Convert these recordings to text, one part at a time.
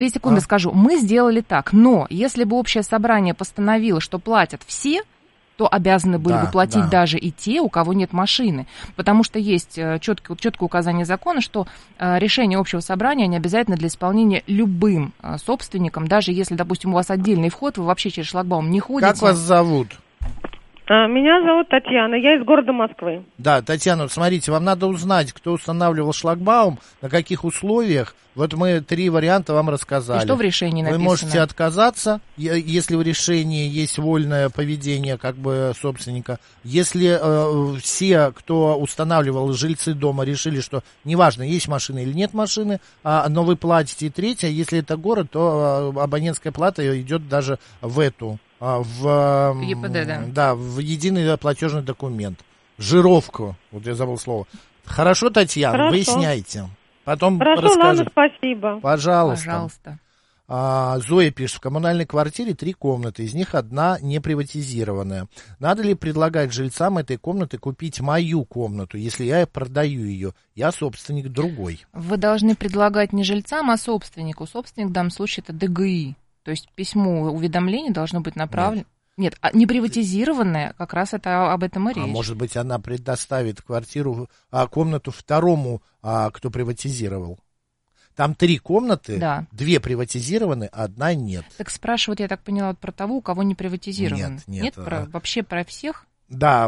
2 секунды скажу. Мы сделали так, но если бы общее собрание постановило, что платят все, то обязаны были бы платить даже и те, у кого нет машины. Потому что есть четкое указание закона, что решение общего собрания не обязательно для исполнения любым собственником, даже если, допустим, у вас отдельный вход, вы вообще через шлагбаум не ходите. Как вас зовут? Меня зовут Татьяна, я из города Москвы. Да, Татьяна, вот смотрите, вам надо узнать, кто устанавливал шлагбаум, на каких условиях. Вот мы 3 варианта вам рассказали. И что в решении написано? Вы можете отказаться, если в решении есть вольное поведение как бы собственника. Если все, кто устанавливал, жильцы дома, решили, что неважно, есть машина или нет машины, но вы платите. И 3, если это город, то абонентская плата идет даже в эту. В ЕПД, да. Да, в единый платежный документ. Жировку, вот я забыл слово. Хорошо, Татьяна, выясняйте. Потом расскажете. Ладно, спасибо. Пожалуйста. Зоя пишет, в коммунальной квартире 3 комнаты, из них 1 не приватизированная. Надо ли предлагать жильцам этой комнаты купить мою комнату, если я продаю ее? Я собственник другой. Вы должны предлагать не жильцам, а собственнику. Собственник в данном случае это ДГИ. То есть письмо уведомления должно быть направлено. Нет, не приватизированное, как раз это об этом и речь. Может быть, она предоставит комнату второму, кто приватизировал. Там 3 комнаты, 2 приватизированы, 1 нет. Так спрашивают, я так поняла, про того, у кого не приватизировано. Нет. Вообще про всех? Да,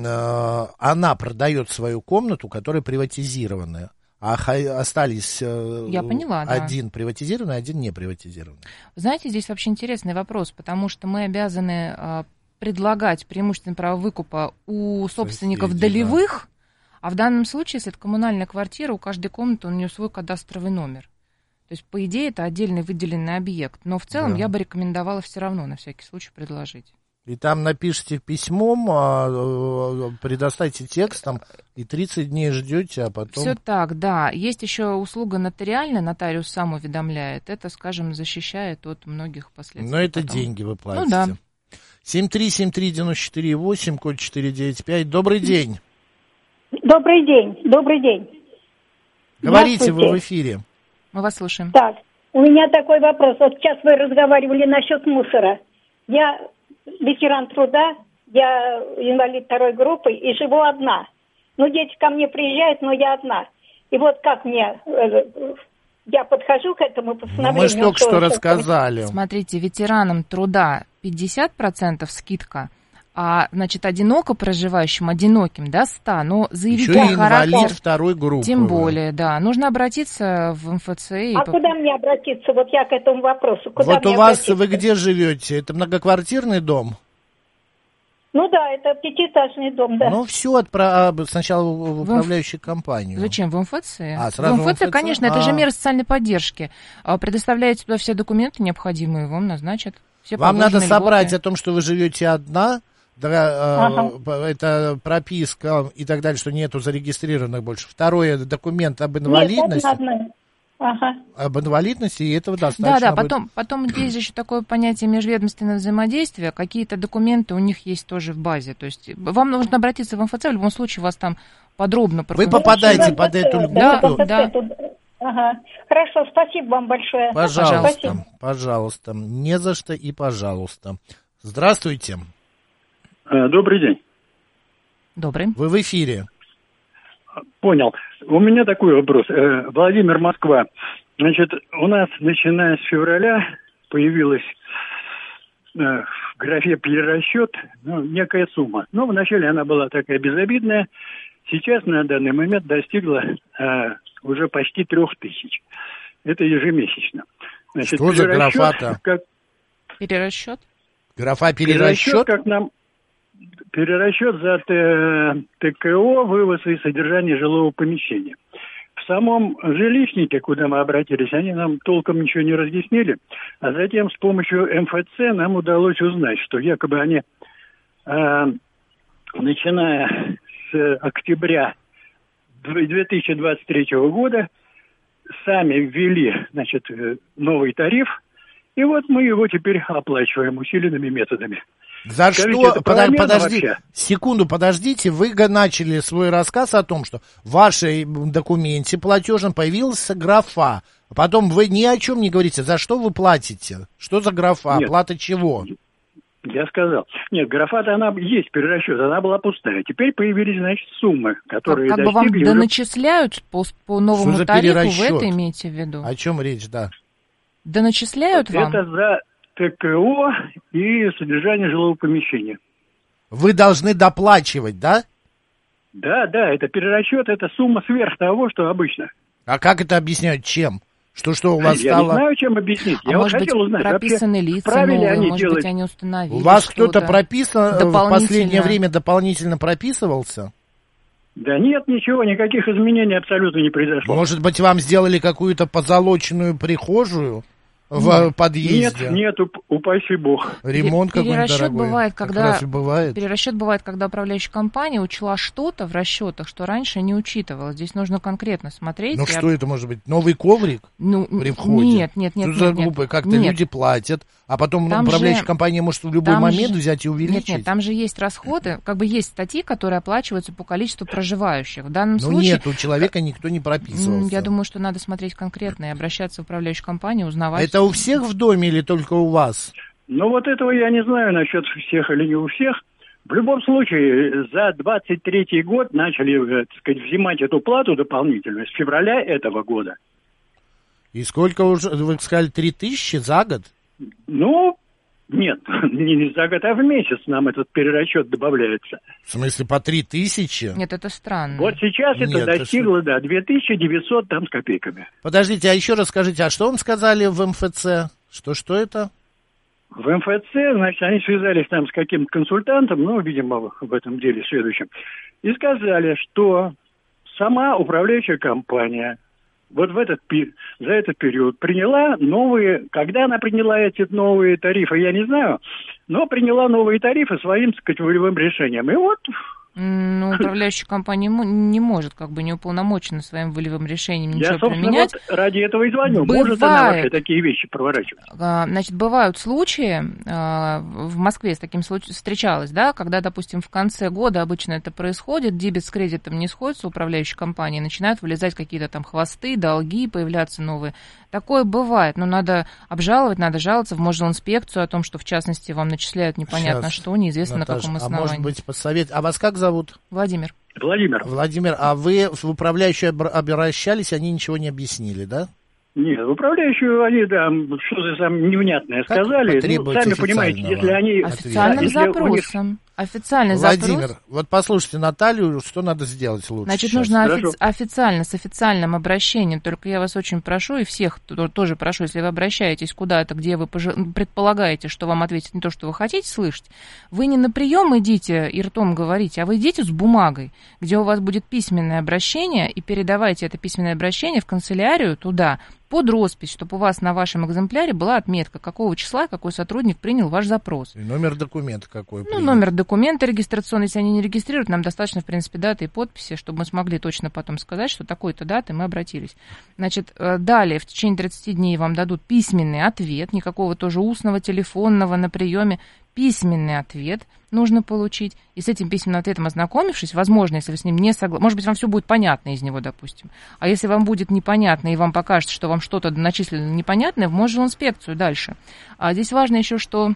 она продает свою комнату, которая приватизированная. А остались Я поняла, 1 приватизированный, 1 не приватизированный. Знаете, здесь вообще интересный вопрос, потому что мы обязаны предлагать преимущественное право выкупа у собственников долевых, а в данном случае, если это коммунальная квартира, у каждой комнаты у нее свой кадастровый номер. То есть, по идее, это отдельный выделенный объект. Но в целом я бы рекомендовала все равно на всякий случай предложить. И там напишите письмом, предоставьте текстом, и 30 дней ждете, а потом... Все так, да. Есть еще услуга нотариальная, нотариус сам уведомляет. Это, скажем, защищает от многих последствий. Но это деньги вы платите. Ну да. 7373948, код 495. Добрый день. Добрый день. Говорите, вы в эфире. Мы вас слушаем. Так, у меня такой вопрос. Вот сейчас вы разговаривали насчет мусора. Я ветеран труда, я инвалид 2 группы и живу одна. Ну, дети ко мне приезжают, но я одна. И вот как мне... Я подхожу к этому постановлению. Мы же только что рассказали. Смотрите, ветеранам труда 50% скидка, а, значит, одиноко проживающим, одиноким, 100, но заявить еще характер... инвалид 2 группы. Тем более, да. Нужно обратиться в МФЦ. Куда мне обратиться? Вот я к этому вопросу. Куда вот у вас, вы где живете? Это многоквартирный дом? Ну да, это 5-этажный дом, да. Ну все, сначала в управляющую компанию. Зачем? В МФЦ? Сразу в МФЦ, конечно, это же мера социальной поддержки. Предоставляете туда все документы необходимые, вам назначат. Вам надо собрать о том, что вы живете одна, это прописка и так далее, что нету зарегистрированных больше. Второе, документ об инвалидности. Об инвалидности, и этого достаточно. Да, потом есть еще такое понятие межведомственного взаимодействия. Какие-то документы у них есть тоже в базе. То есть вам нужно обратиться в МФЦ, в любом случае вас там подробно... Вы попадаете под эту льготу? Да. Хорошо, спасибо вам большое. Пожалуйста. Не за что и пожалуйста. Здравствуйте. Добрый день. Добрый. Вы в эфире. Понял. У меня такой вопрос. Владимир, Москва. Значит, у нас, начиная с февраля, появилась в графе перерасчет некая сумма. Но вначале она была такая безобидная. Сейчас на данный момент достигла уже почти 3000. Это ежемесячно. Значит, что за графа-то? Перерасчет? Графа перерасчет? Перерасчет за ТКО, вывоз и содержание жилого помещения. В самом жилищнике, куда мы обратились, они нам толком ничего не разъяснили, а затем с помощью МФЦ нам удалось узнать, что якобы они, начиная с октября 2023 года, сами ввели, новый тариф, и вот мы его теперь оплачиваем усиленными методами. За Скажите, что? это правомерно Подожди, вообще? секунду, подождите. Вы начали свой рассказ о том, что в вашем документе платежном появилась графа. Потом вы ни о чем не говорите. За что вы платите? Что за графа? Нет. Плата чего? Я сказал. Нет, графа-то она есть, перерасчет, она была пустая. Теперь появились, значит, суммы, которые Как бы вам достигли... доначисляют по новому Что за тарифу, вы перерасчет? это имеете в виду? О чем речь, да? Доначисляют вам? Это за ТКО и содержание жилого помещения. Вы должны доплачивать, да? Да, это перерасчет, это сумма сверх того, что обычно. А как это объясняют? Чем? Что у вас Я стало? не знаю, чем объяснить. А Я может хотел быть, узнать, прописаны вообще, лица правильно новые, они может делают. быть, они установили У вас что-то кто-то прописан в дополнительно. последнее время дополнительно прописывался? Да нет, ничего, никаких изменений абсолютно не произошло. Может быть, вам сделали какую-то позолоченную прихожую в подъезде? Нет, упаси бог. Ремонт какой-нибудь Перерасчет дорогой? бывает, Как когда раз и бывает. перерасчет бывает, когда управляющая компания учла что-то в расчетах, что раньше не учитывалось. Здесь нужно конкретно смотреть. Ну что это может быть? Новый коврик при входе? Нет. Что за глупое? Как-то люди платят, а потом Там управляющая же- компания может в любой там момент же- взять и увеличить? Нет, там же есть расходы, как бы есть статьи, которые оплачиваются по количеству проживающих. В данном Ну случае... нет, у человека никто не прописывался. Я думаю, что надо смотреть конкретно и обращаться в управляющую компанию, узнавать. Это у всех в доме или только у вас? Ну вот этого я не знаю насчет всех или не у всех. В любом случае, за 23-й год начали, так сказать, взимать эту плату дополнительную с февраля этого года. И сколько уже, вы сказали, 3000 за год? Ну, нет, не за год, а в месяц нам этот перерасчет добавляется. В смысле, по 3000? Нет, это странно. Вот сейчас Нет, это достигло, 2900 там с копейками. Подождите, а еще раз скажите, а что вам сказали в МФЦ? Что это? В МФЦ, значит, они связались там с каким-то консультантом, ну, видимо, в этом деле следующем, и сказали, что сама управляющая компания вот за этот период приняла новые, когда она приняла эти новые тарифы, я не знаю, но приняла новые тарифы своим, так сказать, волевым решением. И вот... Ну, управляющая компания не может, как бы не уполномочена своим волевым решением ничего Я, собственно, применять. вот ради этого и звоню. Может она вообще такие вещи проворачивать? Значит, бывают случаи, в Москве с таким случаем встречалось, да, когда, допустим, в конце года обычно это происходит, дебет с кредитом не сходится, управляющая компания, начинают вылезать какие-то там хвосты, долги, появляться новые. Такое бывает, но надо обжаловать, надо жаловаться в Мосжилинспекцию о том, что, в частности, вам начисляют непонятно что, неизвестно Наташа, на каком основании. А может быть, посоветуйте. А вас как зовут? Владимир. Владимир, а вы в управляющую обращались, они ничего не объяснили, да? Нет, в управляющую они, да, что-то там невнятное сказали. Ну, сами понимаете, если они... Официальным запросом. Официальный Владимир, запрос. вот послушайте Наталью, что надо сделать лучше? Значит, сейчас? нужно официально, с официальным обращением. Только я вас очень прошу, и всех тоже прошу, если вы обращаетесь куда-то, где вы предполагаете, что вам ответят не то, что вы хотите слышать, вы не на прием идите и ртом говорите, а вы идите с бумагой, где у вас будет письменное обращение, и передавайте это письменное обращение в канцелярию туда, под роспись, чтобы у вас на вашем экземпляре была отметка, какого числа какой сотрудник принял ваш запрос. И номер документа какой? Ну, номер документа регистрационный, если они не регистрируют, нам достаточно, в принципе, даты и подписи, чтобы мы смогли точно потом сказать, что такой-то даты мы обратились. Значит, далее, в течение 30 дней вам дадут письменный ответ, никакого тоже устного, телефонного на приеме, письменный ответ нужно получить. И с этим письменным ответом ознакомившись, возможно, если вы с ним не согласны, может быть, вам все будет понятно из него, допустим. А если вам будет непонятно и вам покажется, что вам что-то начислено непонятное, в Мосжилинспекцию дальше. А здесь важно еще, что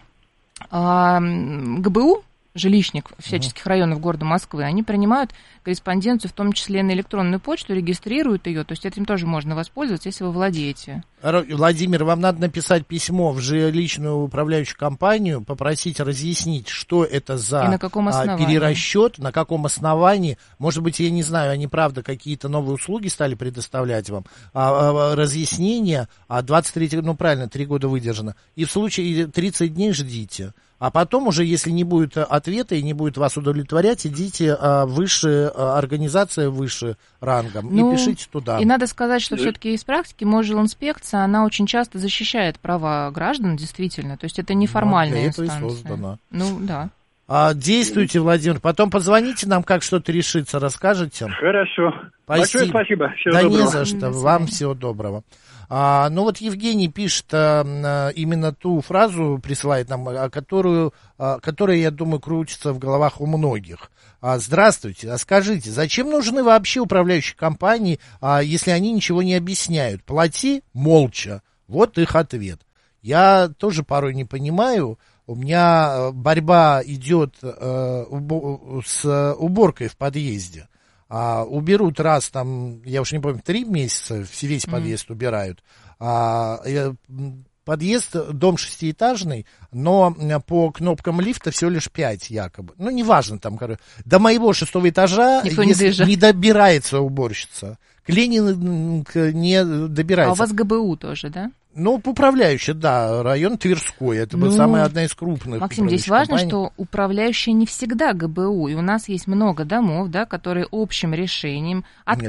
ГБУ, жилищник всяческих районов города Москвы, они принимают корреспонденцию, в том числе на электронную почту, регистрируют ее, то есть этим тоже можно воспользоваться, если вы владеете. Владимир, вам надо написать письмо в жилищную управляющую компанию, попросить разъяснить, что это за перерасчет, на каком основании. Может быть, я не знаю, они, правда, какие-то новые услуги стали предоставлять вам. Разъяснение, 23, ну правильно, 3 года выдержано. И в случае 30 дней ждите. А потом уже, если не будет ответа и не будет вас удовлетворять, идите выше, организация выше рангом и пишите туда. И надо сказать, что все-таки из практики Мосжилинспекция, она очень часто защищает права граждан, действительно. То есть это неформальная инстанция. Для этого и создана. Ну, да. Действуйте, Владимир. Потом позвоните нам, как что-то решится, расскажете. Хорошо. Большое спасибо. Всего доброго. доброго. Не за что. Вам всего доброго. Но вот Евгений пишет именно ту фразу, присылает нам, которая, я думаю, крутится в головах у многих. Здравствуйте, а скажите, зачем нужны вообще управляющие компании, если они ничего не объясняют? Плати молча. Вот их ответ. Я тоже порой не понимаю. У меня борьба идет с уборкой в подъезде. Уберут раз там, я уж не помню, 3 месяца, весь подъезд убирают. Подъезд, дом 6-этажный, но по кнопкам лифта всего лишь 5 якобы. Ну, неважно там, до моего 6-го этажа не добирается уборщица. К Ленину не добирается. А у вас ГБУ тоже, да? Ну, управляющая, да, район Тверской, это самая одна из крупных. Максим, здесь важно, что управляющая не всегда ГБУ, и у нас есть много домов, да, которые общим решением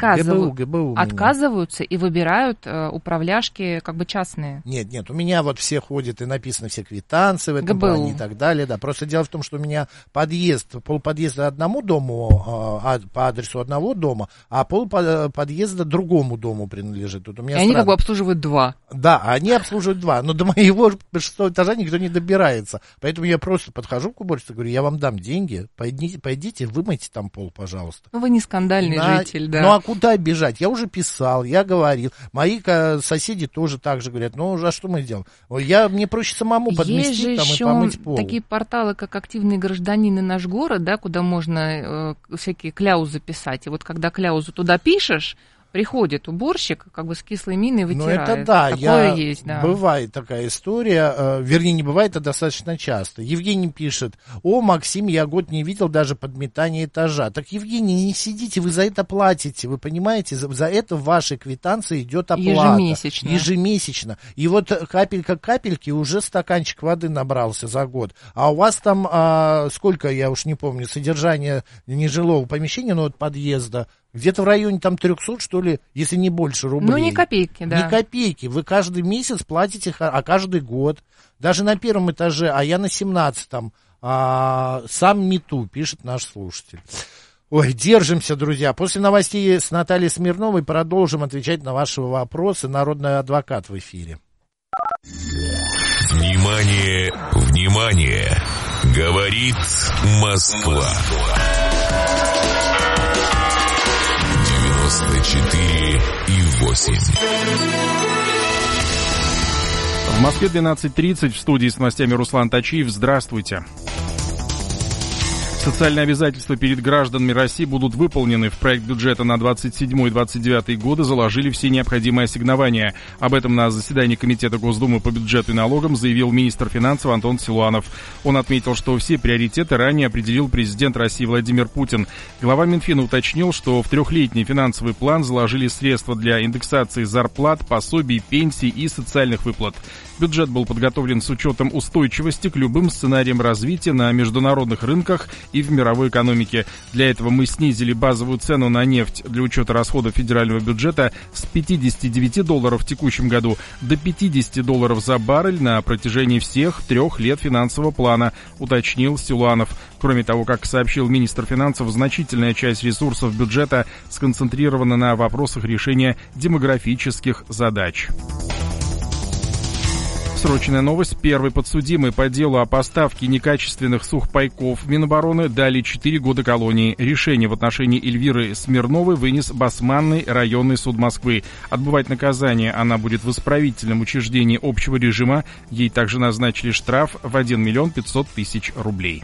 отказываются и выбирают управляшки как бы частные. Нет, у меня вот все ходят и написаны все квитанции в этом плане и так далее, да. Просто дело в том, что у меня полподъезда одному дому, по адресу одного дома, а полподъезда другому дому принадлежит. Тут у меня они как бы обслуживают 2. Да, они обслуживают 2, но до моего 6-го этажа никто не добирается. Поэтому я просто подхожу к уборщице и говорю, я вам дам деньги, пойдите, вымойте там пол, пожалуйста. Ну, вы не скандальный житель, да. Ну, а куда бежать? Я уже писал, я говорил. Мои соседи тоже так же говорят, ну, а что мы делаем? Мне проще самому подместить там и помыть пол. Такие порталы, как «Активный гражданин» и «Наш город», да, куда можно всякие кляузы писать. И вот когда кляузу туда пишешь, приходит уборщик, как бы с кислой миной вытирает. Ну, это да, есть, да. Бывает такая история, вернее, не бывает, а достаточно часто. Евгений пишет, Максим, я год не видел даже подметания этажа. Так, Евгений, не сидите, вы за это платите, вы понимаете, за это в вашей квитанции идет оплата. Ежемесячно. И вот капелька капельки, уже стаканчик воды набрался за год. А у вас там, сколько, я уж не помню, содержание нежилого помещения, ну, вот подъезда, где-то в районе там 300, что ли, если не больше рублей. Ну, ни копейки, да. Ни копейки. Вы каждый месяц платите, а каждый год. Даже на 1-м этаже, а я на 17-м. Сам мету, пишет наш слушатель. Ой, держимся, друзья. После новостей с Натальей Смирновой продолжим отвечать на ваши вопросы. Народный адвокат в эфире. Внимание, внимание! Говорит Москва. 94,8. В Москве 12:30, в студии с новостями Руслан Тачиев. Здравствуйте. Социальные обязательства перед гражданами России будут выполнены. В проект бюджета на 27 и 29 годы заложили все необходимые ассигнования. Об этом на заседании Комитета Госдумы по бюджету и налогам заявил министр финансов Антон Силуанов. Он отметил, что все приоритеты ранее определил президент России Владимир Путин. Глава Минфина уточнил, что в 3-летний финансовый план заложили средства для индексации зарплат, пособий, пенсий и социальных выплат. Бюджет был подготовлен с учетом устойчивости к любым сценариям развития на международных рынках и в мировой экономике. Для этого мы снизили базовую цену на нефть для учета расходов федерального бюджета с $59 в текущем году до $50 за баррель на протяжении всех 3 лет финансового плана, уточнил Силуанов. Кроме того, как сообщил министр финансов, значительная часть ресурсов бюджета сконцентрирована на вопросах решения демографических задач. Срочная новость. Первый подсудимый по делу о поставке некачественных сухпайков в Минобороны дали 4 года колонии. Решение в отношении Эльвиры Смирновой вынес Басманный районный суд Москвы. Отбывать наказание она будет в исправительном учреждении общего режима. Ей также назначили штраф в 1 500 000 рублей.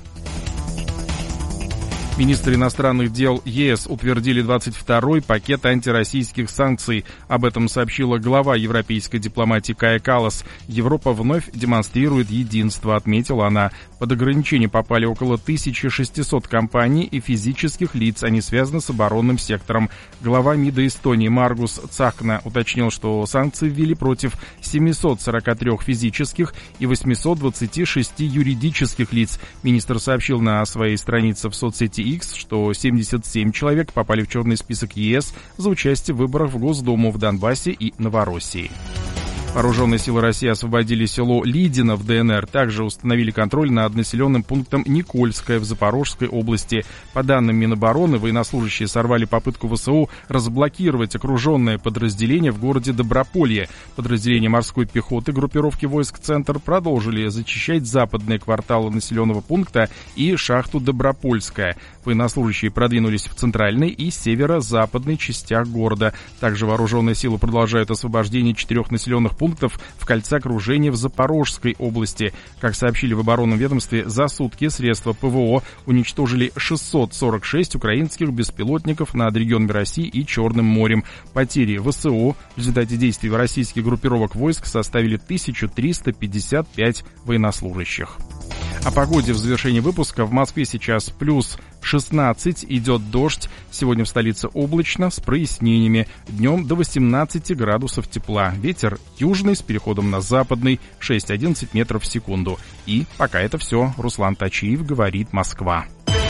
Министры иностранных дел ЕС утвердили 22-й пакет антироссийских санкций. Об этом сообщила глава европейской дипломатии Кая Каллас. Европа вновь демонстрирует единство, отметила она. Под ограничение попали около 1600 компаний и физических лиц. Они связаны с оборонным сектором. Глава МИДа Эстонии Маргус Цахкна уточнил, что санкции ввели против 743 физических и 826 юридических лиц. Министр сообщил на своей странице в соцсети X, что 77 человек попали в черный список ЕС за участие в выборах в Госдуму в Донбассе и Новороссии. Вооруженные силы России освободили село Лидино в ДНР. Также установили контроль над населенным пунктом Никольское в Запорожской области. По данным Минобороны, военнослужащие сорвали попытку ВСУ разблокировать окруженное подразделение в городе Доброполье. Подразделения морской пехоты группировки войск «Центр» продолжили зачищать западные кварталы населенного пункта и шахту Добропольская. Военнослужащие продвинулись в центральной и северо-западной частях города. Также вооруженные силы продолжают освобождение 4 населенных пунктов в кольце окружения в Запорожской области. Как сообщили в оборонном ведомстве, за сутки средства ПВО уничтожили 646 украинских беспилотников над регионами России и Черным морем. Потери ВСУ в результате действий российских группировок войск составили 1355 военнослужащих. О погоде в завершении выпуска. В Москве сейчас плюс 16, идет дождь. Сегодня в столице облачно, с прояснениями. Днем до 18 градусов тепла. Ветер южный с переходом на западный, 6-11 метров в секунду. И пока это все. Руслан Тачиев, говорит Москва.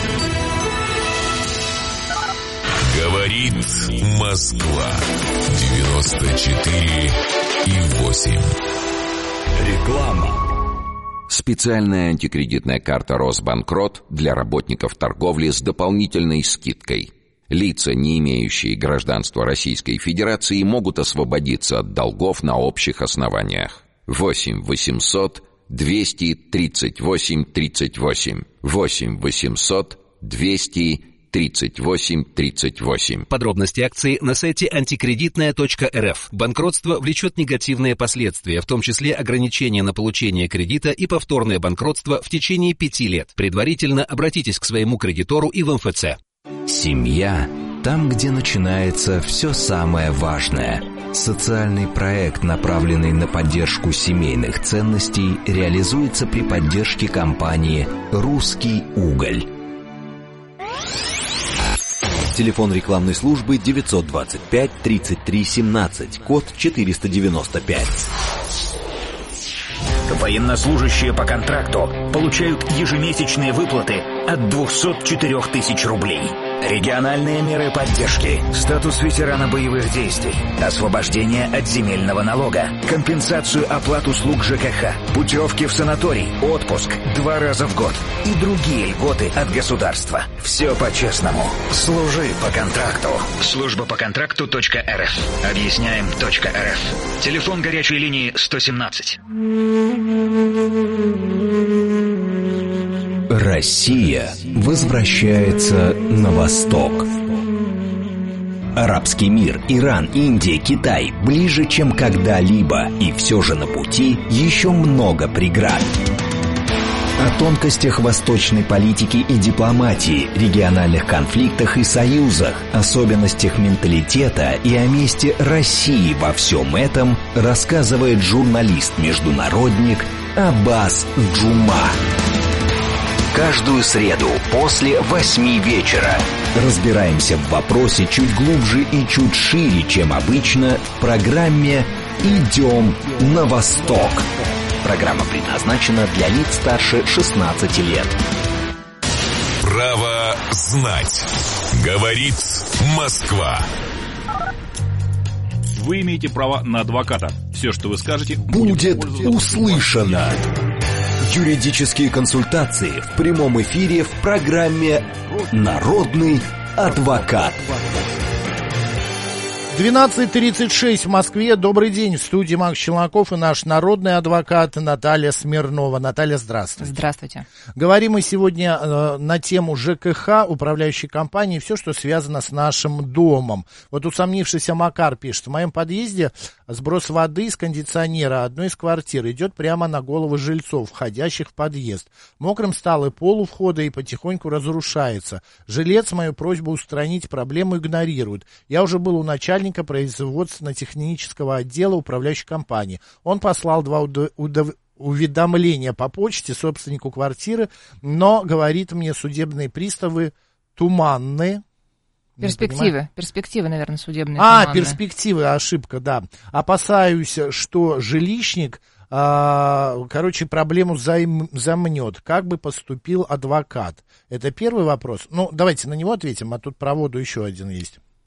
Говорит Москва. 94,8. Реклама. Специальная антикредитная карта «Росбанкрот» для работников торговли с дополнительной скидкой. Лица, не имеющие гражданства Российской Федерации, могут освободиться от долгов на общих основаниях. 8 800 238 38. 8 800 238 38. Подробности акции на сайте антикредитная.рф. Банкротство влечет негативные последствия, в том числе ограничения на получение кредита и повторное банкротство в течение 5 лет. Предварительно обратитесь к своему кредитору и в МФЦ. Семья – там, где начинается все самое важное. Социальный проект, направленный на поддержку семейных ценностей, реализуется при поддержке компании «Русский уголь». Телефон рекламной службы 925 33 17, код 495. Военнослужащие по контракту получают ежемесячные выплаты от 204 тысяч рублей. Региональные меры поддержки, статус ветерана боевых действий, освобождение от земельного налога, компенсацию оплат услуг ЖКХ, путевки в санаторий, отпуск 2 раза в год и другие льготы от государства. Все по-честному. Служи по контракту. Служба по контракту.рф. Объясняем.рф. Телефон горячей линии 117. Россия возвращается на восток. Арабский мир, Иран, Индия, Китай ближе, чем когда-либо, и все же на пути еще много преград. О тонкостях восточной политики и дипломатии, региональных конфликтах и союзах, особенностях менталитета и о месте России во всем этом рассказывает журналист-международник Аббас Джума. Каждую среду после 8 вечера разбираемся в вопросе чуть глубже и чуть шире, чем обычно, в программе «Идем на восток». Программа предназначена для лиц старше 16 лет. Право знать. Говорит Москва. Вы имеете право на адвоката. Все, что вы скажете, будет услышано. Юридические консультации в прямом эфире в программе «Народный адвокат». 12:36 в Москве. Добрый день. В студии Макс Челноков и наш народный адвокат Наталья Смирнова. Наталья, здравствуйте. Здравствуйте. Говорим мы сегодня на тему ЖКХ, управляющей компании, все, что связано с нашим домом. Вот усомнившийся Макар пишет: в моем подъезде сброс воды из кондиционера одной из квартир идет прямо на головы жильцов, входящих в подъезд. Мокрым стал и пол у входа, и потихоньку разрушается. Жилец мою просьбу устранить проблему игнорирует. Я уже был у начальника производственно-технического отдела управляющей компании. Он послал 2 уведомления по почте собственнику квартиры, но, говорит мне, судебные приставы туманные. Перспективы, наверное, судебные. Туманные. Перспективы, ошибка, да. Опасаюсь, что жилищник, проблему замнет. Как бы поступил адвокат? Это первый вопрос. Ну, давайте на него ответим, а тут про воду еще один есть.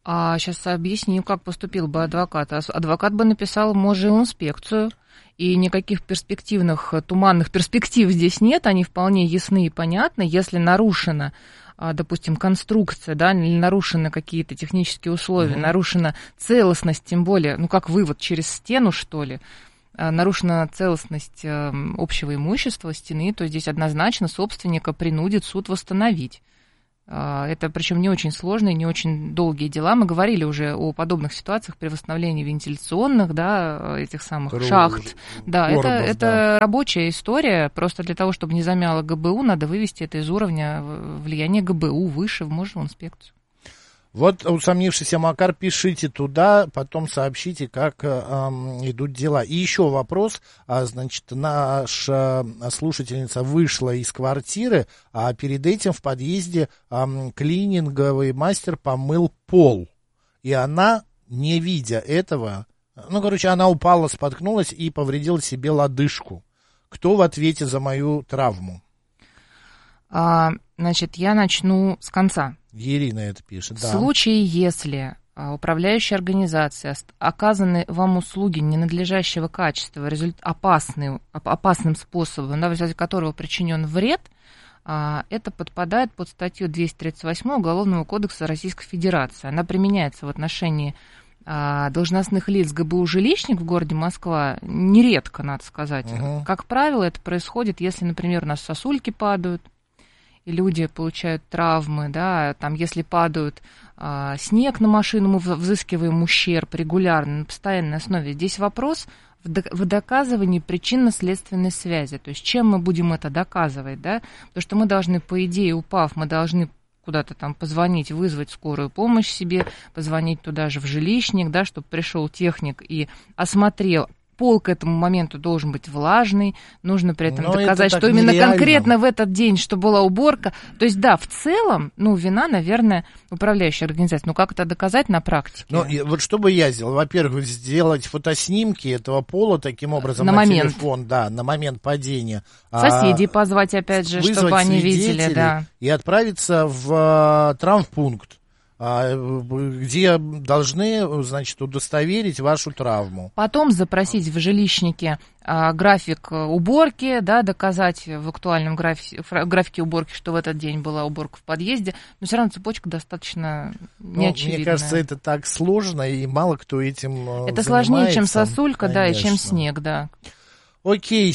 Сейчас объясню, как поступил бы адвокат. Адвокат бы написал инспекцию, и никаких перспективных, туманных перспектив здесь нет, они вполне ясны и понятны. Если нарушена, допустим, конструкция, да, или нарушены какие-то технические условия, нарушена целостность, тем более, как вывод через стену, что ли, нарушена целостность общего имущества стены, то здесь однозначно собственника принудит суд восстановить. Это причем не очень сложные, не очень долгие дела. Мы говорили уже о подобных ситуациях при восстановлении вентиляционных, да, этих самых шахт. Да, это рабочая история. Просто для того, чтобы не замяло ГБУ, надо вывести это из уровня влияния ГБУ выше в инспекцию. Вот усомнившийся Макар, пишите туда, потом сообщите, как идут дела. И еще вопрос, значит, наша слушательница вышла из квартиры, а перед этим в подъезде клининговый мастер помыл пол. И она, не видя этого, она упала, споткнулась и повредила себе лодыжку. Кто в ответе за мою травму? Значит, я начну с конца. Ирина это пишет, да. В случае, если управляющая организация оказаны вам услуги ненадлежащего качества, опасным способом, в результате которого причинен вред, это подпадает под статью 238 Уголовного кодекса Российской Федерации. Она применяется в отношении должностных лиц ГБУ «Жилищник» в городе Москва нередко, надо сказать. Как правило, это происходит, если, например, у нас сосульки падают, и люди получают травмы, да, там, если падают снег на машину, мы взыскиваем ущерб регулярно, на постоянной основе. Здесь вопрос в доказывании причинно-следственной связи, то есть чем мы будем это доказывать, да, потому что мы должны, по идее, упав, мы должны куда-то там позвонить, вызвать скорую помощь себе, позвонить туда же в жилищник, да, чтобы пришел техник и осмотрел. Пол к этому моменту должен быть влажный, нужно при этом доказать, что именно конкретно в этот день, что была уборка. То есть, да, в целом, вина, наверное, управляющей организации. Как это доказать на практике? Вот что бы я сделал? Во-первых, сделать фотоснимки этого пола таким образом на телефон, да, на момент падения. Соседей позвать, опять же, чтобы они видели, да. И отправиться в травмпункт, где должны, значит, удостоверить вашу травму. Потом запросить в жилищнике график уборки, да, доказать в актуальном графике уборки, что в этот день была уборка в подъезде, но все равно цепочка достаточно неочевидная. Мне кажется, это так сложно, и мало кто этим занимается. Это сложнее, чем сосулька, конечно. Да, и чем снег, да. Окей,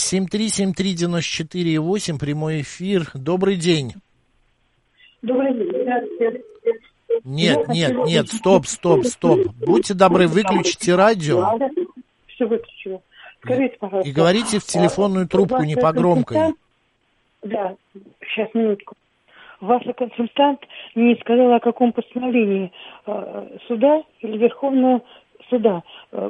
7373948, прямой эфир. Добрый день. Добрый день, здравствуйте. Нет, стоп. Будьте добры, выключите радио. Все выключила. Скажите, пожалуйста. И говорите в телефонную трубку, не по громкой. Да, сейчас, минутку. Ваша консультант не сказала, о каком постановлении суда или Верховного суда.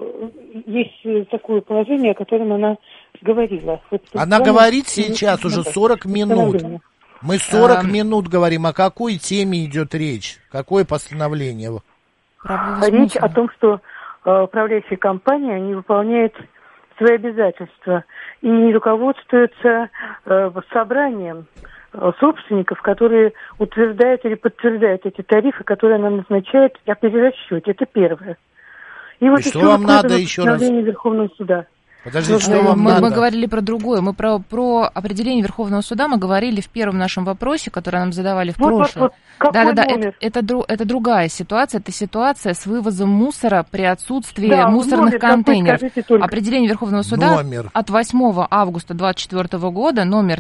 Есть такое положение, о котором она говорила. Она говорит сейчас уже 40 минут. Мы 40 минут говорим, о какой теме идет речь? Какое постановление? Речь о том, что управляющая компания не выполняет свои обязательства и не руководствуется собранием собственников, которые утверждают или подтверждают эти тарифы, которые она назначает о перерасчете. Это первое. И вот что вам надо еще раз? Верховного суда. Подождите, что вам надо? Мы говорили про другое. Мы про определение Верховного суда мы говорили в первом нашем вопросе, который нам задавали в прошлом. Да. Это другая ситуация. Это ситуация с вывозом мусора при отсутствии мусорных контейнеров. Определение Верховного суда от 8 августа 2024 года, номер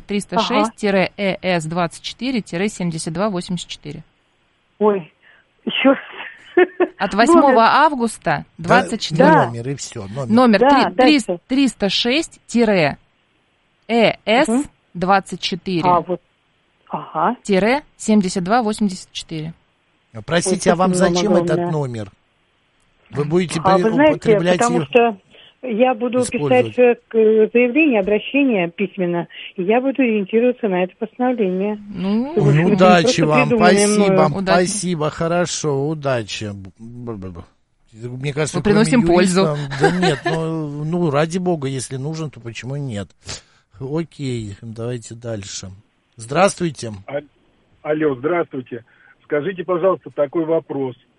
306-ЭС24-7284. Ой, еще от 8 августа 24. Номер и все. Номер 306-ТРЭС24-7284. Простите, а вам зачем этот номер? Вы будете употреблять потому что я буду писать заявление, обращение письменно, и я буду ориентироваться на это постановление. Удачи вам, спасибо, хорошо, удачи. Мне кажется, мы приносим пользу. Да нет, ради бога, если нужен, то почему нет? Окей, давайте дальше. Здравствуйте. Алло, здравствуйте. Скажите, пожалуйста, такой вопрос.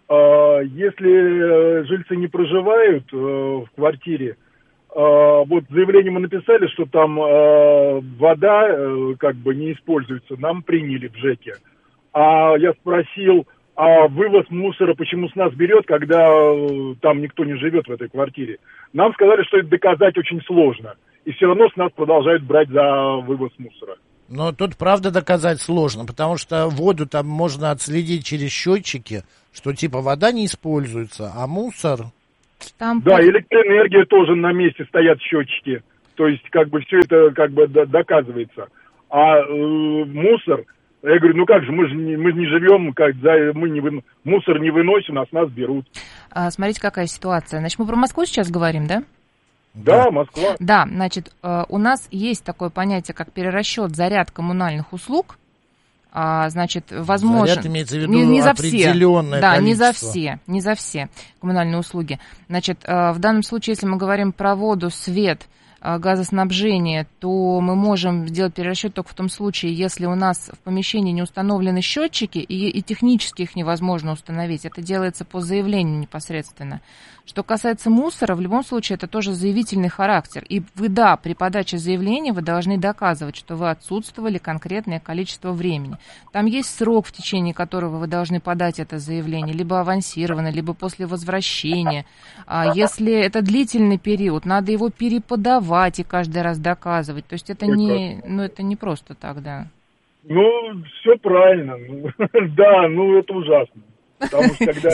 если жильцы не проживают в квартире, вот заявление мы написали, что там вода как бы не используется, нам приняли в ЖЭКе. А я спросил, а вывоз мусора почему с нас берет, когда там никто не живет в этой квартире? Нам сказали, что это доказать очень сложно. И все равно с нас продолжают брать за вывоз мусора. Но тут правда доказать сложно, потому что воду там можно отследить через счетчики, что типа вода не используется, а мусор... Там... Да, электроэнергия тоже на месте стоят счетчики. То есть как бы все это как бы доказывается. А мусор, я говорю, ну как же, мы не живем, мусор не выносим, а с нас берут. Смотрите, какая ситуация. Значит, мы про Москву сейчас говорим, да? Да, Москва. Да, значит, у нас есть такое понятие, как перерасчет заряд коммунальных услуг. Значит, возможно... Заряд имеется в виду не за определенное все. Да, количество. не за все коммунальные услуги. Значит, в данном случае, если мы говорим про воду, свет, газоснабжение, то мы можем сделать перерасчет только в том случае, если у нас в помещении не установлены счетчики, и технически их невозможно установить. Это делается по заявлению непосредственно. Что касается мусора, в любом случае, это тоже заявительный характер. И вы, да, при подаче заявления вы должны доказывать, что вы отсутствовали конкретное количество времени. Там есть срок, в течение которого вы должны подать это заявление, либо авансированно, либо после возвращения. Если это длительный период, надо его переподавать и каждый раз доказывать. То есть это не просто так, да. Ну, все правильно. Да, это ужасно. Потому что когда...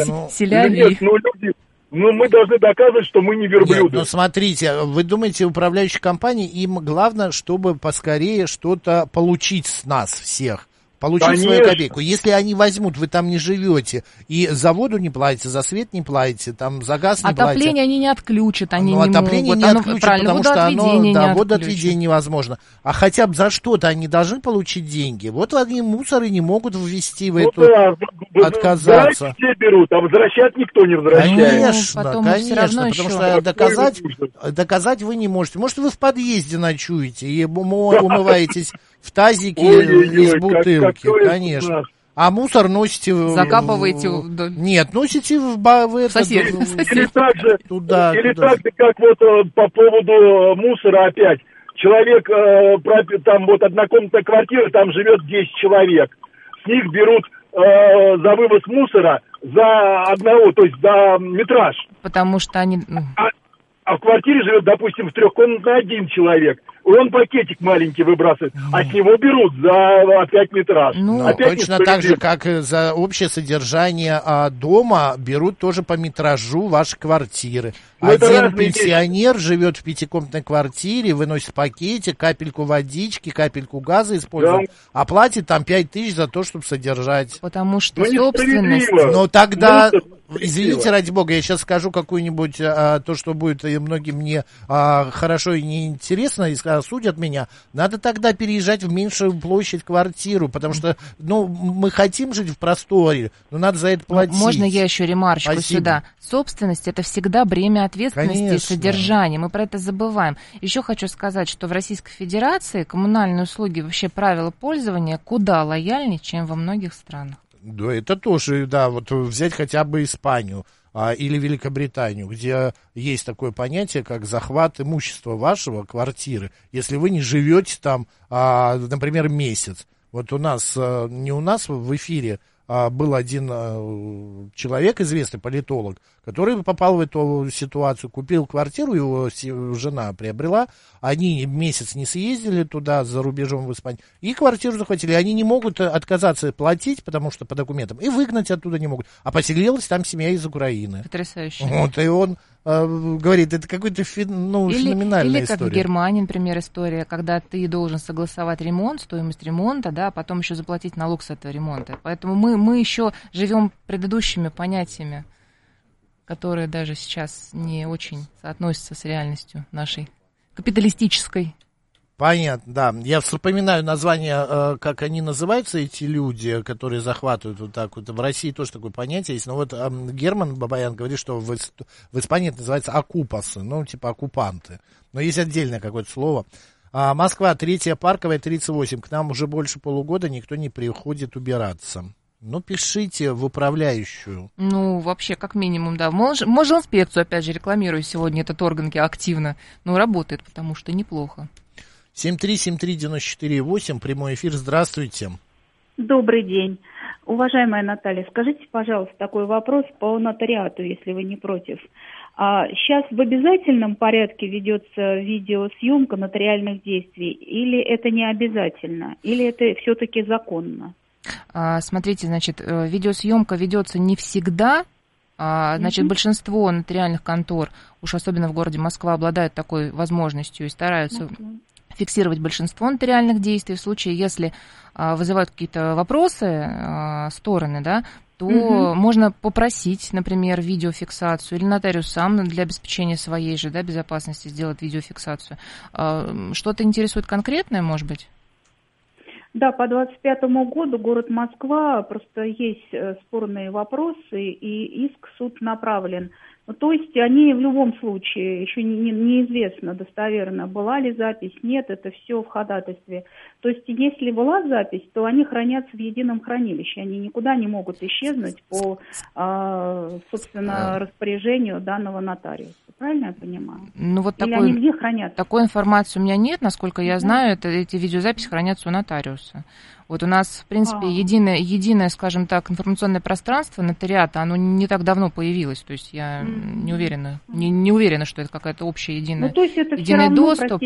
мы должны доказывать, что мы не верблюды. Нет, смотрите, вы думаете, управляющие компании, им главное, чтобы поскорее что-то получить с нас всех. Получить свою копейку. Если они возьмут, вы там не живете, и за воду не платите, за свет не платите, там за газ не платите. Отопление они не отключат, они не могут. Отопление не отключат, потому что водоотведение невозможно. А хотя бы за что-то они должны получить деньги. Вот они мусоры не могут ввести в эту... отказаться. Все берут, а возвращать никто не возвращает. Конечно, потому что доказать вы не можете. Может, вы в подъезде ночуете и умываетесь в тазике из бутылки, конечно. А мусор носите... Закапываете... Нет, носите в сосед. Или так же, туда. как вот по поводу мусора опять. Человек, там вот однокомнатная квартира, там живет 10 человек. С них берут за вывоз мусора за одного, то есть за метраж. Потому что они... А в квартире живет, допустим, в трехкомнатной один человек. Он пакетик маленький выбрасывает, а с него берут за опять метраж. Точно так же, как за общее содержание дома берут тоже по метражу ваши квартиры. Один пенсионер живет в пятикомнатной квартире, выносит пакетик, капельку водички, капельку газа использует, а платит там 5000 за то, чтобы содержать. Потому что собственность... Но тогда... Извините, ради бога, я сейчас скажу какую-нибудь, то, что будет многим мне хорошо и неинтересно, и осудят меня. Надо тогда переезжать в меньшую площадь квартиру, потому что, мы хотим жить в просторе, но надо за это платить. Можно я еще ремарочку сюда? Собственность — это всегда бремя ответственности и содержания. Мы про это забываем. Еще хочу сказать, что в Российской Федерации коммунальные услуги, вообще правила пользования куда лояльнее, чем во многих странах. Да, это тоже, да, вот взять хотя бы Испанию или Великобританию, где есть такое понятие, как захват имущества вашего, квартиры, если вы не живете там, например, месяц. Вот у нас, не у нас в эфире, был один человек, известный политолог, который попал в эту ситуацию, купил квартиру, его жена приобрела, они месяц не съездили туда, за рубежом в Испанию, и квартиру захватили. Они не могут отказаться платить, потому что по документам, и выгнать оттуда не могут. А поселилась там семья из Украины. Потрясающе. Вот, и он говорит, это какой-то феноменальная история. Или как в Германии, например, история, когда ты должен согласовать ремонт, стоимость ремонта, да, а потом еще заплатить налог с этого ремонта. Поэтому мы еще живем предыдущими понятиями, которые даже сейчас не очень соотносятся с реальностью нашей капиталистической. Понятно, да. Я вспоминаю название, как они называются, эти люди, которые захватывают вот так вот. В России тоже такое понятие есть. Но вот Герман Бабаян говорит, что в Испании это называется оккупасы, типа оккупанты. Но есть отдельное какое-то слово. Москва, 3-я Парковая, 38. К нам уже больше полугода никто не приходит убираться. Ну, пишите в управляющую. Ну, вообще, как минимум, да. Может, инспекцию, опять же, рекламирую сегодня этот орган активно. Но работает, потому что неплохо. 7373948, прямой эфир, здравствуйте. Добрый день. Уважаемая Наталья, скажите, пожалуйста, такой вопрос по нотариату, если вы не против. Сейчас в обязательном порядке ведется видеосъемка нотариальных действий, или это не обязательно, или это все-таки законно? Смотрите, значит, видеосъемка ведется не всегда. Значит, большинство нотариальных контор, уж особенно в городе Москва, обладают такой возможностью и стараются фиксировать большинство нотариальных действий. В случае, если вызывают какие-то вопросы стороны, да, то можно попросить, например, видеофиксацию, или нотариус сам для обеспечения своей же, да, безопасности сделать видеофиксацию. Что-то интересует конкретное, может быть? Да, по 25-му году город Москва, просто есть спорные вопросы, и иск в суд направлен. Ну, то есть они в любом случае, еще неизвестно достоверно, была ли запись, нет, это все в ходатайстве. То есть если была запись, то они хранятся в едином хранилище, они никуда не могут исчезнуть по, собственно, распоряжению данного нотариуса. Правильно я понимаю? Ну, вот или они где хранятся? Такой информации у меня нет, насколько я знаю, эти видеозаписи хранятся у нотариуса. Вот у нас, в принципе, единое, скажем так, информационное пространство нотариата, оно не так давно появилось, то есть я не уверена, не уверена, что это какая-то общая единая, то есть это единый равно, доступ.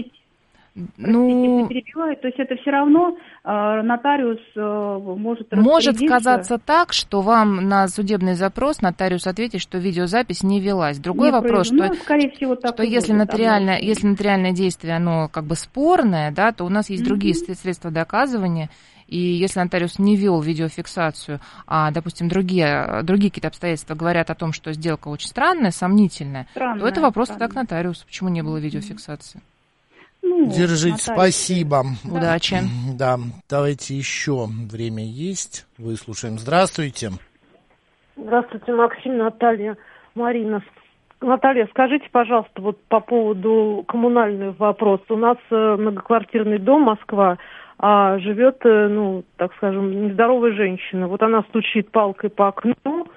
Перебиваю, то есть это все равно нотариус может распорядиться. Может сказаться так, что вам на судебный запрос нотариус ответит, что видеозапись не велась. Другой вопрос, что если нотариальное действие, оно как бы спорное, да, то у нас есть другие средства доказывания. И если нотариус не вел видеофиксацию, а, допустим, другие какие-то обстоятельства говорят о том, что сделка очень странная, сомнительная, то это вопрос тогда к нотариусу. Почему не было видеофиксации? Держите, спасибо. Удачи. Да, давайте еще время есть. Выслушаем. Здравствуйте. Здравствуйте, Максим, Наталья, Марина. Наталья, скажите, пожалуйста, вот по поводу коммунальных вопросов. У нас многоквартирный дом Москва, а живет, ну, так скажем, нездоровая женщина. Вот она стучит палкой по окну,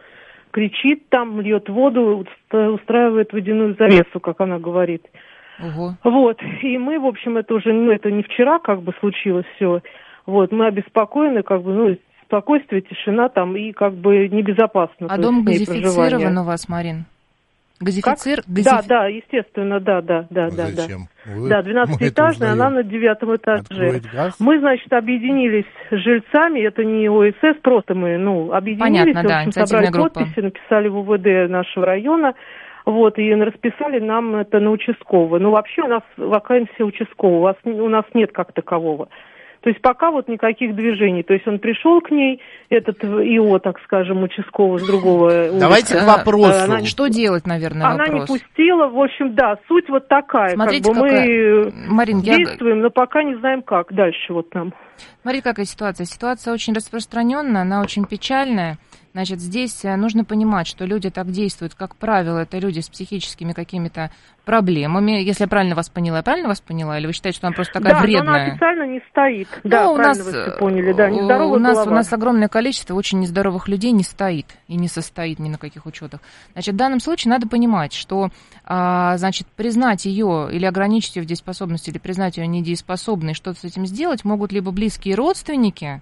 кричит там, льет воду, устраивает водяную завесу, как она говорит. Угу. Вот, и мы, в общем, это уже, это не вчера как бы случилось все. Вот, мы обеспокоены, как бы, спокойствие, тишина там, и как бы небезопасно. А дом газифицирован у вас, Марин? Да, естественно, да. Зачем? Да, 12-этажная, она на 9-м этаже. Мы, значит, объединились с жильцами, это не ОСС, просто мы, объединились, понятно, в общем, собрали подписи, написали в УВД нашего района, вот, и расписали нам это на участкового. Но вообще у нас вакансия участкового, у нас нет как такового. То есть пока вот никаких движений. То есть он пришел к ней, этот ИО, так скажем, участкового с другого... Давайте к вопросу. Что делать, наверное, она вопрос? Не пустила, в общем, да, суть вот такая. Смотрите, как бы мы Марин, действуем, но пока не знаем, как дальше вот нам. Смотри, какая ситуация. Ситуация очень распространенная, она очень печальная. Значит, здесь нужно понимать, что люди так действуют, как правило, это люди с психическими какими-то проблемами. Если я правильно вас поняла, или вы считаете, что она просто такая вредная? Да, но она официально не стоит. Да, у правильно вы все поняли, да, нездоровая голова. У нас огромное количество очень нездоровых людей не стоит и не состоит ни на каких учетах. Значит, в данном случае надо понимать, что, значит, признать ее или ограничить ее в дееспособности, или признать ее недееспособной, что-то с этим сделать могут либо близкие родственники,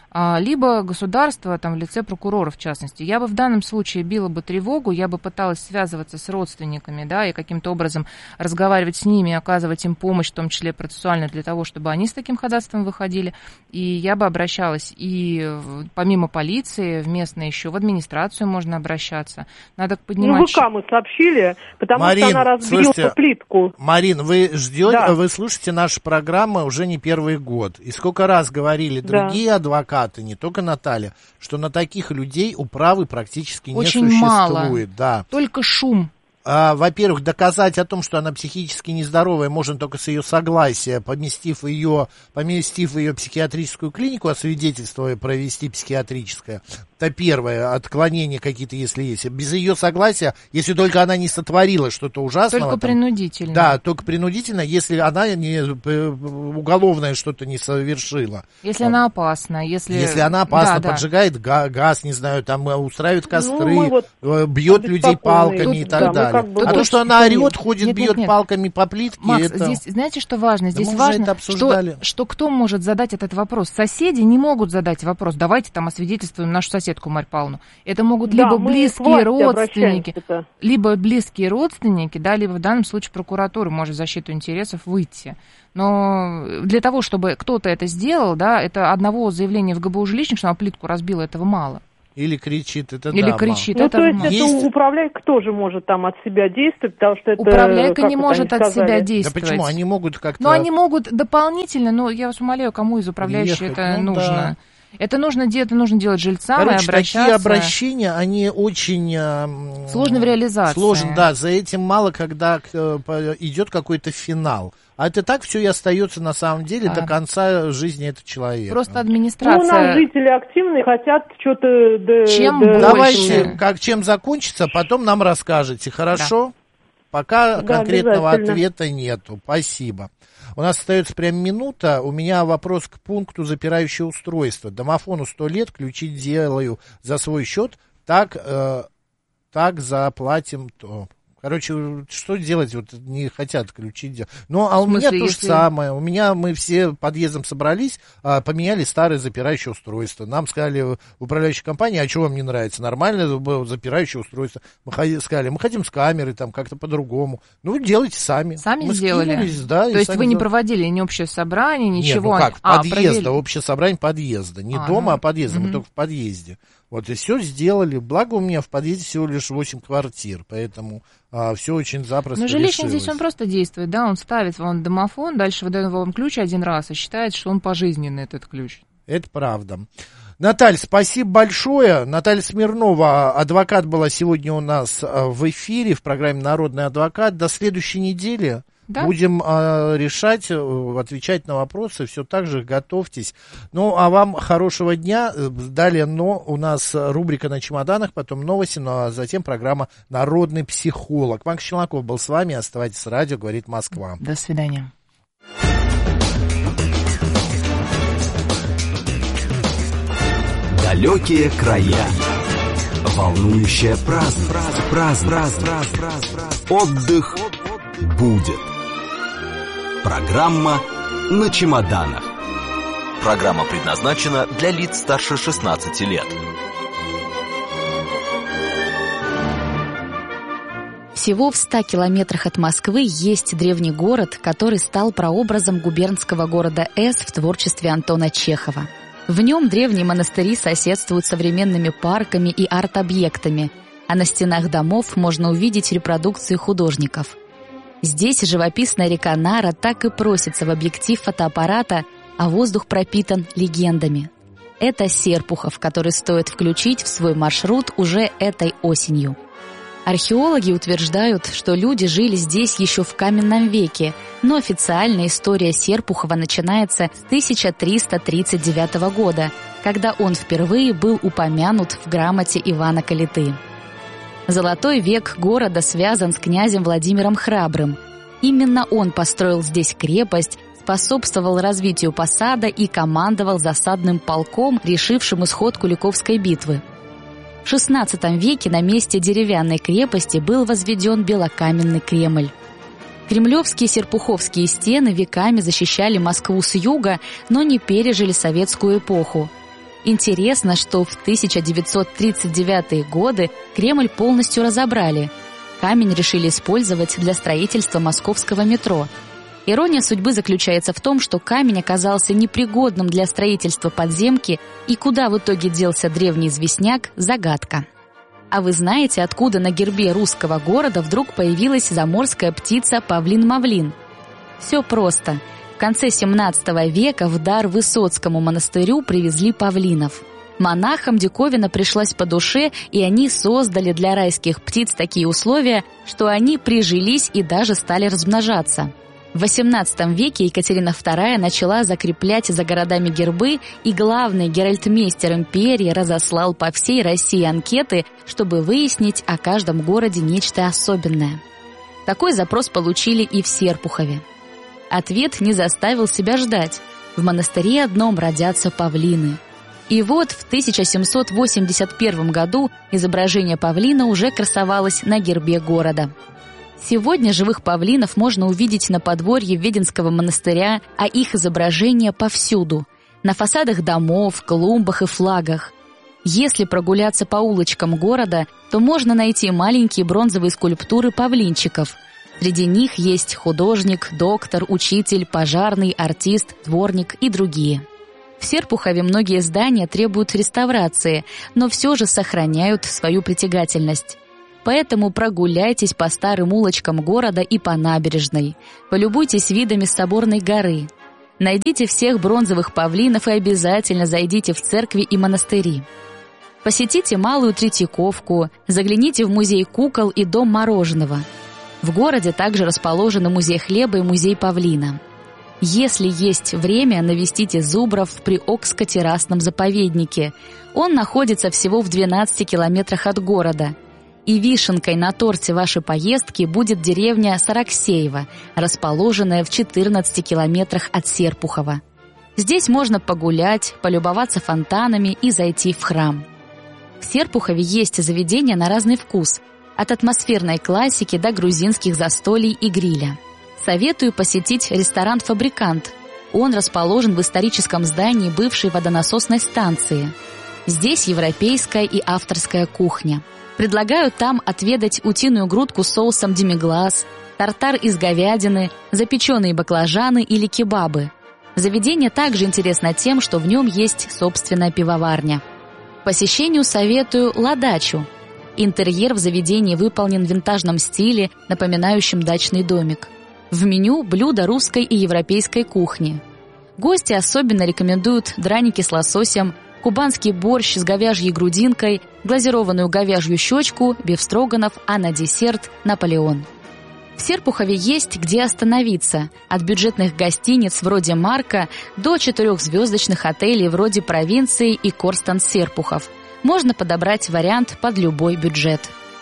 либо государство, там, в лице прокурора, в частности. Я бы в данном случае била бы тревогу, я бы пыталась связываться с родственниками, да, и каким-то образом разговаривать с ними, оказывать им помощь, в том числе процессуальную, для того, чтобы они с таким ходатайством выходили. И я бы обращалась и помимо полиции, в местное еще, в администрацию можно обращаться. Надо поднимать... ВК мы сообщили, потому что она разбила плитку. Марин, вы ждете, вы слушаете наши программы уже не первый год. И сколько раз говорили другие адвокаты, не только Наталья, что на таких людей управы практически очень не существует. Мало. Да. Только шум. во-первых, доказать о том, что она психически нездоровая, можно только с ее согласия, поместив ее в психиатрическую клинику, освидетельствуя провести психиатрическое. Это первое, отклонения какие-то, если есть. Без ее согласия, если только она не сотворила что-то ужасного. Только принудительно. Да, только принудительно, если она уголовное что-то не совершила. Если она опасна. Если она опасна, поджигает газ, не знаю, там устраивает костры, бьет людей палками и так далее. То, что она орет, ходит, бьет палками по плитке. Макс, здесь, знаете, что важно? Здесь важно, что кто может задать этот вопрос. Соседи не могут задать вопрос. Давайте там освидетельствуем нашу соседку Марью Павловну. Это могут либо близкие родственники, либо в данном случае прокуратура может в защиту интересов выйти. Но для того, чтобы кто-то это сделал, да, это одного заявления в ГБУ жилищник, что она плитку разбила, этого мало. Или кричит, это Или да, кричит, ну, это то есть мало. это управляйка тоже может там от себя действовать, потому что это... Управляйка не может от себя действовать. Да почему? Они могут как-то... Но они могут дополнительно, но я вас умоляю, кому из управляющих это нужно? Да. Это нужно делать жильцам и обращаться. Такие обращения, они очень... сложны в реализации. Сложно, да, за этим мало, когда идет какой-то финал. А это так все и остается на самом деле до конца жизни этого человека. Просто администрация... Ну, у нас жители активные, хотят что-то... Давайте, чем закончится, потом нам расскажете, хорошо? Да. Пока конкретного ответа нету. Спасибо. У нас остается прям минута. У меня вопрос к пункту запирающее устройство. Домофону 100 лет, ключи делаю за свой счет, так заплатим то. Короче, что делать? Вот не хотят ключи делать. Ну, а у меня то же самое. У меня мы все подъездом собрались, поменяли старое запирающее устройство. Нам сказали в управляющей компании, а что вам не нравится? Нормальное запирающее устройство. Мы сказали, мы хотим с камерой, там как-то по-другому. Ну, делайте сами. Сами мы сделали? Да, то есть вы не проводили ни общее собрание, ничего? Нет, ну как, подъезда, общее собрание подъезда. Не дома, а подъезда. Мы только в подъезде. Вот, и все сделали. Благо у меня в подъезде всего лишь 8 квартир, поэтому все очень запросто решилось. Но жилищник здесь он просто действует, да, он ставит вам домофон, дальше выдает вам ключ один раз и считает, что он пожизненный, этот ключ. Это правда. Наталья, спасибо большое. Наталья Смирнова, адвокат, была сегодня у нас в эфире в программе «Народный адвокат». До следующей недели. Да? Будем решать, отвечать на вопросы, все так же готовьтесь. Ну, а вам хорошего дня. Далее у нас рубрика «На чемоданах», потом новости, ну, а затем программа «Народный психолог». Макс Челноков был с вами. Оставайтесь с радио, говорит Москва. До свидания. Далекие края. Волнующая праздник. Отдых будет. Программа «На чемоданах». Программа предназначена для лиц старше 16 лет. Всего в 100 километрах от Москвы есть древний город, который стал прообразом губернского города С в творчестве Антона Чехова. В нем древние монастыри соседствуют с современными парками и арт-объектами, а на стенах домов можно увидеть репродукции художников. Здесь живописная река Нара так и просится в объектив фотоаппарата, а воздух пропитан легендами. Это Серпухов, который стоит включить в свой маршрут уже этой осенью. Археологи утверждают, что люди жили здесь еще в каменном веке, но официальная история Серпухова начинается с 1339 года, когда он впервые был упомянут в грамоте Ивана Калиты. Золотой век города связан с князем Владимиром Храбрым. Именно он построил здесь крепость, способствовал развитию посада и командовал засадным полком, решившим исход Куликовской битвы. В XVI веке на месте деревянной крепости был возведен белокаменный Кремль. Кремлевские серпуховские стены веками защищали Москву с юга, но не пережили советскую эпоху. Интересно, что в 1939 годы Кремль полностью разобрали. Камень решили использовать для строительства московского метро. Ирония судьбы заключается в том, что камень оказался непригодным для строительства подземки, и куда в итоге делся древний известняк – загадка. А вы знаете, откуда на гербе русского города вдруг появилась заморская птица павлин-мавлин? Все просто. В конце XVII века в дар Высоцкому монастырю привезли павлинов. Монахам диковина пришлась по душе, и они создали для райских птиц такие условия, что они прижились и даже стали размножаться. В XVIII веке Екатерина II начала закреплять за городами гербы, и главный геральтмейстер империи разослал по всей России анкеты, чтобы выяснить о каждом городе нечто особенное. Такой запрос получили и в Серпухове. Ответ не заставил себя ждать. В монастыре одном родятся павлины. И вот в 1781 году изображение павлина уже красовалось на гербе города. Сегодня живых павлинов можно увидеть на подворье Веденского монастыря, а их изображения повсюду – на фасадах домов, клумбах и флагах. Если прогуляться по улочкам города, то можно найти маленькие бронзовые скульптуры павлинчиков. Среди них есть художник, доктор, учитель, пожарный, артист, дворник и другие. В Серпухове многие здания требуют реставрации, но все же сохраняют свою притягательность. Поэтому прогуляйтесь по старым улочкам города и по набережной. Полюбуйтесь видами Соборной горы. Найдите всех бронзовых павлинов и обязательно зайдите в церкви и монастыри. Посетите Малую Третьяковку, загляните в музей кукол и дом мороженого. В городе также расположены музей хлеба и музей павлина. Если есть время, навестите зубров в Приокско-террасном заповеднике. Он находится всего в 12 километрах от города. И вишенкой на торте вашей поездки будет деревня Сараксеево, расположенная в 14 километрах от Серпухова. Здесь можно погулять, полюбоваться фонтанами и зайти в храм. В Серпухове есть заведения на разный вкус, от атмосферной классики до грузинских застолий и гриля. Советую посетить ресторан «Фабрикант». Он расположен в историческом здании бывшей водонасосной станции. Здесь европейская и авторская кухня. Предлагаю там отведать утиную грудку с соусом демиглас, тартар из говядины, запеченные баклажаны или кебабы. Заведение также интересно тем, что в нем есть собственная пивоварня. К посещению советую «Ладачу». Интерьер в заведении выполнен в винтажном стиле, напоминающем дачный домик. В меню блюда русской и европейской кухни. Гости особенно рекомендуют драники с лососем, кубанский борщ с говяжьей грудинкой, глазированную говяжью щечку, бефстроганов, а на десерт – Наполеон. В Серпухове есть где остановиться, от бюджетных гостиниц вроде «Марка» до 4-звездочных отелей вроде «Провинции» и «Корстон-Серпухов». Можно подобрать вариант под любой бюджет.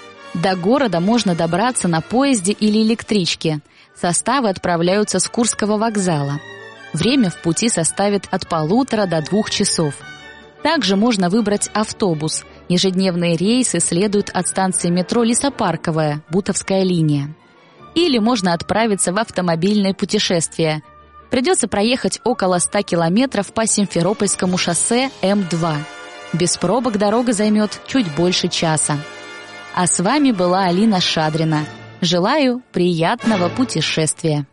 До города можно добраться на поезде или электричке. Составы отправляются с Курского вокзала. Время в пути составит от 1,5 до 2 часов. Также можно выбрать автобус. Ежедневные рейсы следуют от станции метро Лесопарковая, Бутовская линия. Или можно отправиться в автомобильное путешествие. Придется проехать около 100 километров по Симферопольскому шоссе М2. Без пробок дорога займет чуть больше часа. А с вами была Алина Шадрина. Желаю приятного путешествия.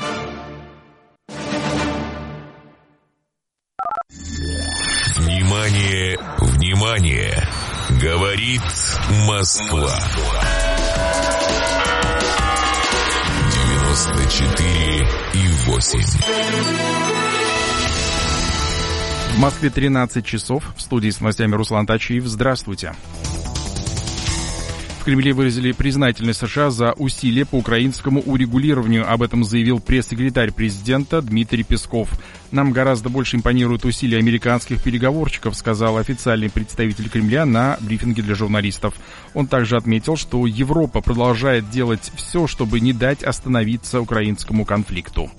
Внимание, внимание! Говорит Москва. 94,8. В Москве 13 часов. В студии с новостями Руслан Тачиев. Здравствуйте. В Кремле выразили признательность США за усилия по украинскому урегулированию. Об этом заявил пресс-секретарь президента Дмитрий Песков. «Нам гораздо больше импонируют усилия американских переговорщиков», сказал официальный представитель Кремля на брифинге для журналистов. Он также отметил, что Европа продолжает делать все, чтобы не дать остановиться украинскому конфликту.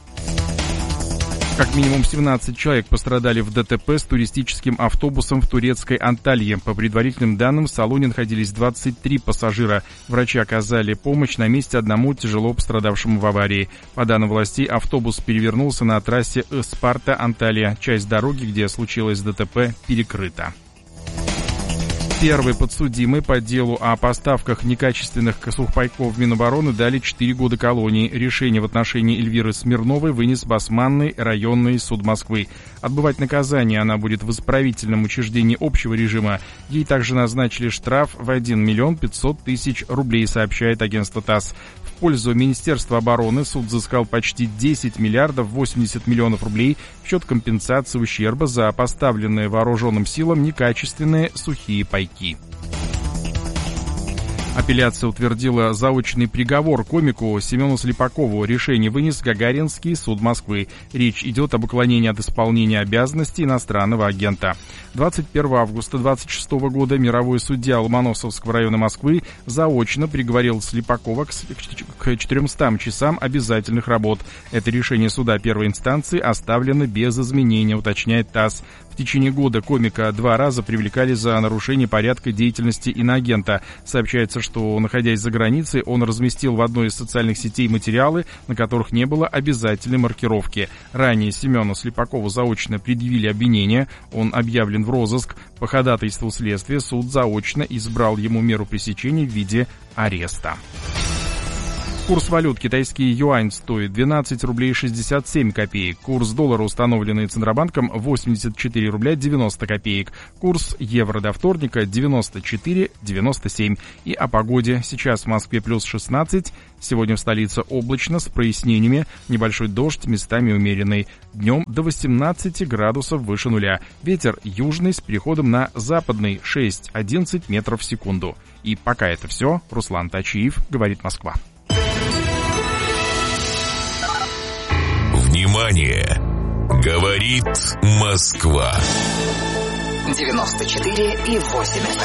Как минимум 17 человек пострадали в ДТП с туристическим автобусом в турецкой Анталье. По предварительным данным, в салоне находились 23 пассажира. Врачи оказали помощь на месте одному тяжело пострадавшему в аварии. По данным властей, автобус перевернулся на трассе Спарта-Анталья. Часть дороги, где случилось ДТП, перекрыта. Первый подсудимый по делу о поставках некачественных сухпайков Минобороны дали 4 года колонии. Решение в отношении Эльвиры Смирновой вынес Басманный районный суд Москвы. Отбывать наказание она будет в исправительном учреждении общего режима. Ей также назначили штраф в 1 500 000 рублей, сообщает агентство ТАСС. В пользу Министерства обороны суд взыскал почти 10 миллиардов 80 миллионов рублей в счет компенсации ущерба за поставленные вооруженным силам некачественные сухие пайки. Апелляция утвердила заочный приговор комику Семену Слепакову. Решение вынес Гагаринский суд Москвы. Речь идет об уклонении от исполнения обязанностей иностранного агента. 21 августа 2026 года мировой судья Ломоносовского района Москвы заочно приговорил Слепакова к 400 часам обязательных работ. Это решение суда первой инстанции оставлено без изменения, уточняет ТАСС. В течение года комика 2 раза привлекали за нарушение порядка деятельности иноагента. Сообщается, что, находясь за границей, он разместил в одной из социальных сетей материалы, на которых не было обязательной маркировки. Ранее Семену Слепакову заочно предъявили обвинение. Он объявлен в розыск. По ходатайству следствия суд заочно избрал ему меру пресечения в виде ареста. Курс валют: китайский юань стоит 12 рублей 67 копеек. Курс доллара, установленный Центробанком, 84 рубля 90 копеек. Курс евро до вторника 94,97. И о погоде. Сейчас в Москве плюс 16. Сегодня в столице облачно с прояснениями. Небольшой дождь, местами умеренный. Днем до 18 градусов выше нуля. Ветер южный с переходом на западный 6-11 метров в секунду. И пока это все. Руслан Тачиев, говорит Москва. Внимание! Говорит Москва. 94,8 FM.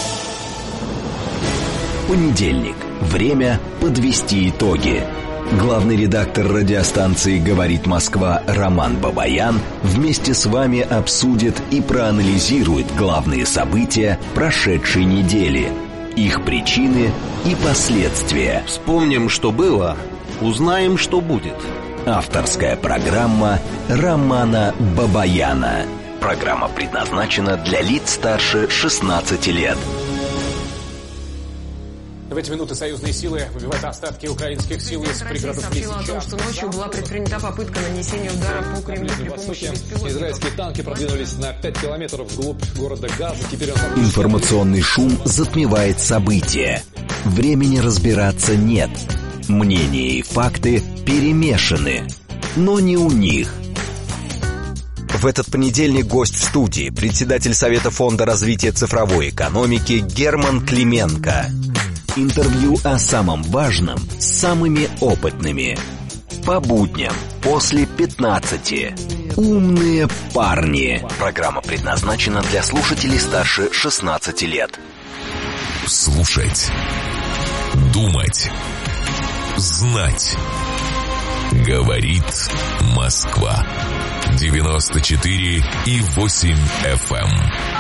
Понедельник. Время подвести итоги. Главный редактор радиостанции «Говорит Москва» Роман Бабаян вместе с вами обсудит и проанализирует главные события прошедшей недели, их причины и последствия. Вспомним, что было, узнаем, что будет. Авторская программа Романа Бабаяна. Программа предназначена для лиц старше 16 лет. В эти минуты союзные силы выбивают остатки украинских сил из пригородов Лисичанска. о том, что ночью была предпринята попытка нанесения удара по Кремлю при помощи беспилотников. Израильские танки продвинулись на 5 километров вглубь города Газа. Теперь Информационный шум затмевает события. Времени разбираться нет. Мнения и факты перемешаны, но не у них. В этот понедельник гость в студии, председатель Совета фонда развития цифровой экономики Герман Клименко. Интервью о самом важном с самыми опытными. По будням после 15. Умные парни. Программа предназначена для слушателей старше 16 лет. Слушать. Думать. Знать. Говорит Москва. 94,8 FM.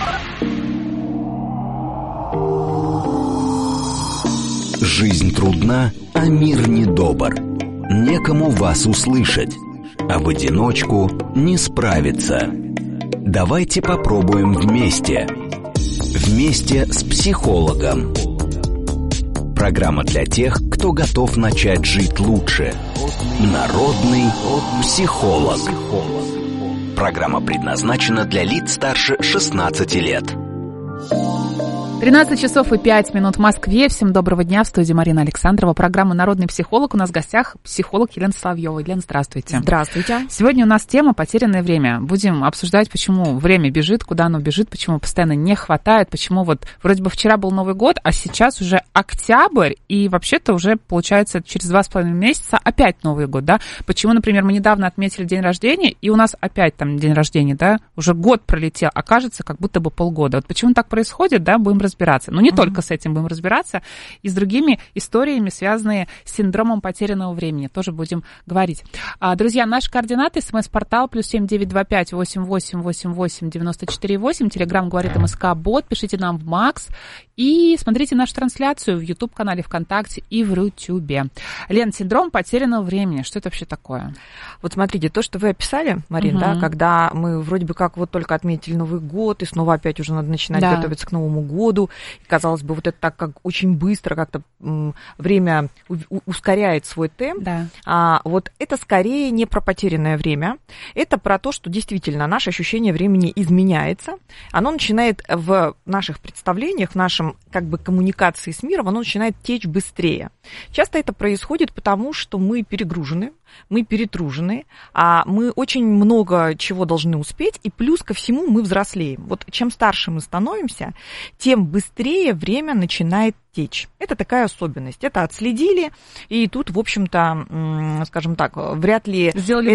Жизнь трудна, а мир недобр. Некому вас услышать, а в одиночку не справиться. Давайте попробуем вместе. Вместе с психологом. Программа для тех, кто готов начать жить лучше. Народный психолог. Программа предназначена для лиц старше 16 лет. 13 часов и 5 минут в Москве. Всем доброго дня. В студии Марина Александрова. Программа «Народный психолог». У нас в гостях психолог Елена Соловьева. Елена, здравствуйте. Здравствуйте. Сегодня у нас тема «Потерянное время». Будем обсуждать, почему время бежит, куда оно бежит, почему постоянно не хватает, почему вот вроде бы вчера был Новый год, а сейчас уже октябрь, и вообще-то уже, получается, через 2,5 месяца опять Новый год, да? Почему, например, мы недавно отметили день рождения, и у нас опять там день рождения, да? Уже год пролетел, а кажется, как будто бы полгода. Вот почему так происходит, да, будем разбираться. Но не только с этим будем разбираться, и с другими историями, связанные с синдромом потерянного времени, тоже будем говорить. Друзья, наши координаты: СМС-портал +7 925 88 88 94 8, Телеграм говорит МСК Бот, пишите нам в Макс и смотрите нашу трансляцию в YouTube-канале ВКонтакте и в Рутюбе. Лен, синдром потерянного времени, что это вообще такое? Вот смотрите, то, что вы описали, Марин, да, когда мы вроде бы как вот только отметили Новый год, и снова опять уже надо начинать готовиться к Новому году, году. Казалось бы, вот это так как очень быстро как-то время ускоряет свой темп. Да. Вот это скорее не про потерянное время. Это про то, что действительно наше ощущение времени изменяется. Оно начинает в наших представлениях, в нашем как бы коммуникации с миром, оно начинает течь быстрее. Часто это происходит потому, что мы перегружены, мы перетружены, а мы очень много чего должны успеть, и плюс ко всему мы взрослеем. Вот чем старше мы становимся, тем быстрее время начинает течь. Это такая особенность. Это отследили, и тут, в общем-то, скажем так, вряд ли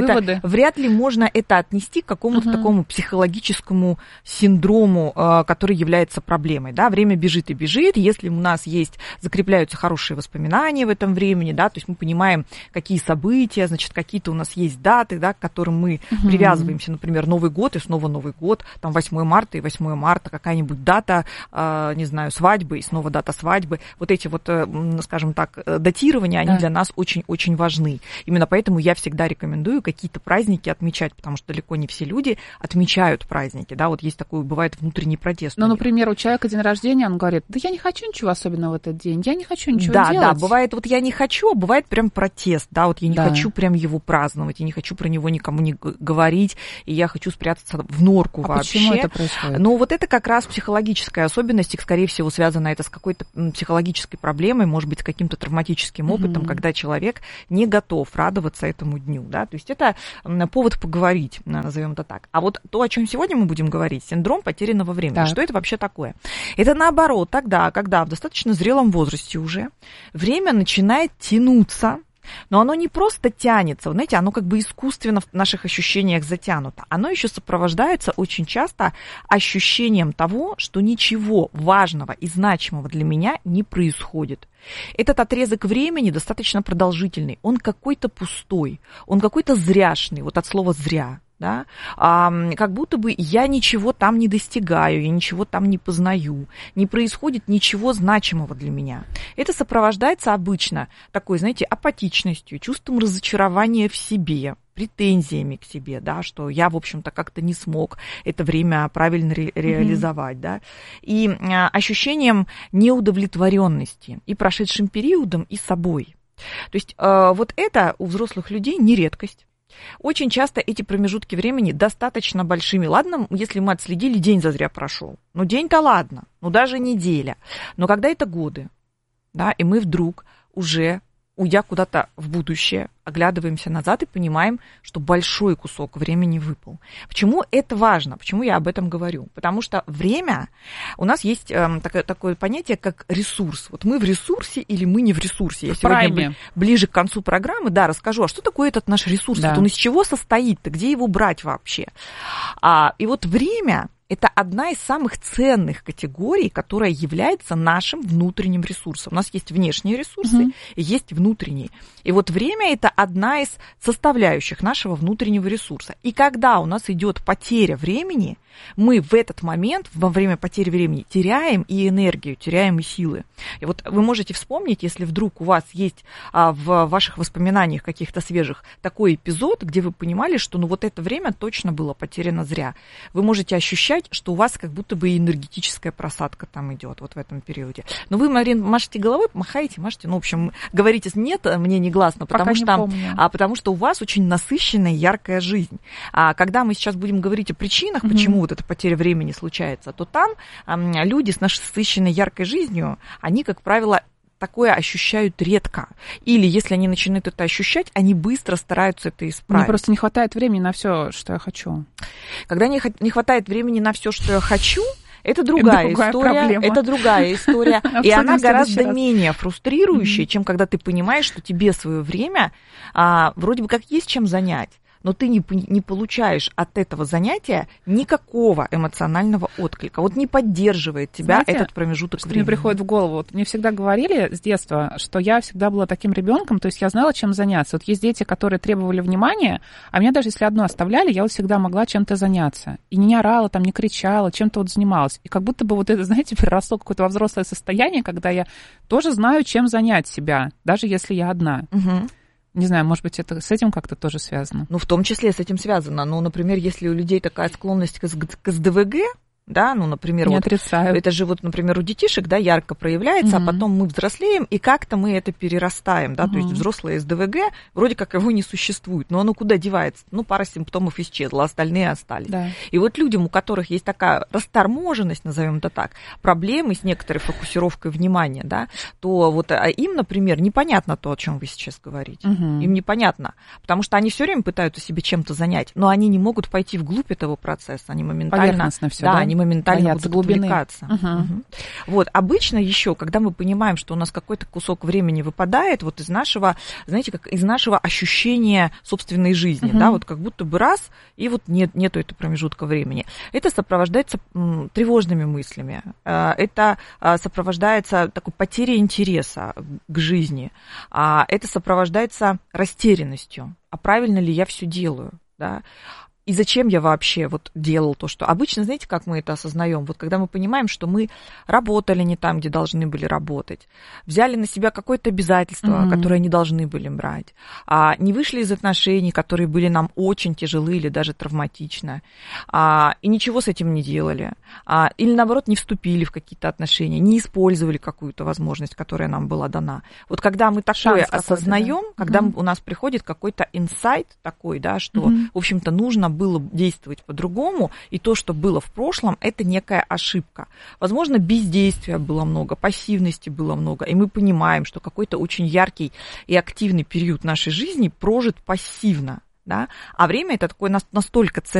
можно это отнести к какому-то такому психологическому синдрому, который является проблемой. Да? Время бежит и бежит. Если у нас закрепляются хорошие воспоминания в этом времени, да, то есть мы понимаем, какие события, значит, какие-то у нас есть даты, да, к которым мы привязываемся, например, Новый год и снова Новый год, там 8 марта и 8 марта, какая-нибудь дата, не знаю, свадьбы и снова дата свадьбы. Вот эти вот, скажем так, датирования, они для нас очень-очень важны. Именно поэтому я всегда рекомендую какие-то праздники отмечать, потому что далеко не все люди отмечают праздники, да, вот есть такой, бывает, внутренний протест. Ну, например, у человека день рождения, он говорит, да я не хочу ничего особенного в этот день, я не хочу ничего делать. Да, бывает, вот я не хочу, а бывает прям протест, да, вот я не хочу прям его праздновать, я не хочу про него никому не говорить, и я хочу спрятаться в норку вообще. Почему это происходит? Ну, вот это как раз психологическая особенность, и, скорее всего, связано это с какой-то психологической проблемой, может быть, с каким-то травматическим опытом, когда человек не готов радоваться этому дню, да, то есть это повод поговорить, назовем это так. А вот то, о чем сегодня мы будем говорить, синдром потерянного времени, что это вообще такое? Это наоборот, тогда, когда в достаточно зрелом возрасте уже время начинает тянуться, но оно не просто тянется, знаете, оно как бы искусственно в наших ощущениях затянуто. Оно еще сопровождается очень часто ощущением того, что ничего важного и значимого для меня не происходит. Этот отрезок времени достаточно продолжительный, он какой-то пустой, он какой-то зряшный, вот от слова «зря». Да? Как будто бы я ничего там не достигаю, я ничего там не познаю, не происходит ничего значимого для меня. Это сопровождается обычно такой, знаете, апатичностью, чувством разочарования в себе, претензиями к себе, да, что я, в общем-то, как-то не смог это время правильно реализовать, да, и ощущением неудовлетворенности и прошедшим периодом, и собой. То есть вот это у взрослых людей не редкость. Очень часто эти промежутки времени достаточно большими. Ладно, если мы отследили, день зазря прошел. Ну, день-то ладно, ну, даже неделя. Но когда это годы, да, и мы вдруг уже, уйдя куда-то в будущее, оглядываемся назад и понимаем, что большой кусок времени выпал. Почему это важно? Почему я об этом говорю? Потому что время, у нас есть такое понятие, как ресурс. Вот мы в ресурсе или мы не в ресурсе. Я сегодня ближе к концу программы, да, расскажу, а что такое этот наш ресурс? Да. Вот он из чего состоит-то? Где его брать вообще? И вот время – это одна из самых ценных категорий, которая является нашим внутренним ресурсом. У нас есть внешние ресурсы и есть внутренние. И вот время – это одна из составляющих нашего внутреннего ресурса. И когда у нас идет потеря времени, мы в этот момент, во время потери времени, теряем и энергию, теряем и силы. И вот вы можете вспомнить, если вдруг у вас есть в ваших воспоминаниях каких-то свежих такой эпизод, где вы понимали, что ну вот это время точно было потеряно зря. Вы можете ощущать, что у вас как будто бы энергетическая просадка там идет вот в этом периоде. Но вы, Марин, машете головой, махаете, машете, ну, в общем, говорите, нет, мне негласно, потому что у вас очень насыщенная, яркая жизнь. Когда мы сейчас будем говорить о причинах, почему вот эта потеря времени случается, то там люди с насыщенной яркой жизнью, они, как правило, такое ощущают редко. Или если они начинают это ощущать, они быстро стараются это исправить. Мне просто не хватает времени на все, что я хочу. Когда не хватает времени на все, что я хочу, это другая история. Это другая история. И она гораздо менее фрустрирующая, чем когда ты понимаешь, что тебе свое время вроде бы как есть чем занять, но ты не получаешь от этого занятия никакого эмоционального отклика. Вот не поддерживает тебя, знаете, этот промежуток времени. Мне приходит в голову, вот мне всегда говорили с детства, что я всегда была таким ребенком, то есть я знала, чем заняться. Вот есть дети, которые требовали внимания, а меня даже если одну оставляли, я вот всегда могла чем-то заняться. И не орала, там, не кричала, чем-то вот занималась. И как будто бы вот это, знаете, переросло какое-то во взрослое состояние, когда я тоже знаю, чем занять себя, даже если я одна. Не знаю, может быть, это с этим как-то тоже связано? Ну, в том числе с этим связано. Ну, например, если у людей такая склонность к СДВГ, Да, ну, например, не вот, отрицаю. это же вот, например, у детишек, да, ярко проявляется, а потом мы взрослеем, и как-то мы это перерастаем, да, то есть взрослое СДВГ, вроде как его не существует, но оно куда девается? Ну, пара симптомов исчезла, остальные остались. Да. И вот людям, у которых есть такая расторможенность, назовем это так, проблемы с некоторой фокусировкой внимания, да, то вот им, например, непонятно то, о чем вы сейчас говорите. Им непонятно, потому что они все время пытаются себе чем-то занять, но они не могут пойти вглубь этого процесса, они моментально... Всё, да, они моментально будут глубины. отвлекаться. Вот, обычно еще, когда мы понимаем, что у нас какой-то кусок времени выпадает вот из нашего, знаете, как из нашего ощущения собственной жизни, да, вот как будто бы раз, и вот нету этого промежутка времени. Это сопровождается тревожными мыслями, это сопровождается такой потерей интереса к жизни, это сопровождается растерянностью. А правильно ли я все делаю, да? И зачем я вообще вот делал то, что... Обычно, знаете, как мы это осознаем? Вот когда мы понимаем, что мы работали не там, где должны были работать, взяли на себя какое-то обязательство, которое не должны были брать, не вышли из отношений, которые были нам очень тяжелы или даже травматичны, и ничего с этим не делали, или, наоборот, не вступили в какие-то отношения, не использовали какую-то возможность, которая нам была дана. Вот когда мы такое осознаем, да? Когда у нас приходит какой-то инсайт такой, да, что, в общем-то, нужно было действовать по-другому, и то, что было в прошлом, это некая ошибка. Возможно, бездействия было много, пассивности было много, и мы понимаем, что какой-то очень яркий и активный период нашей жизни прожит пассивно, да, а время это такое настолько ценное,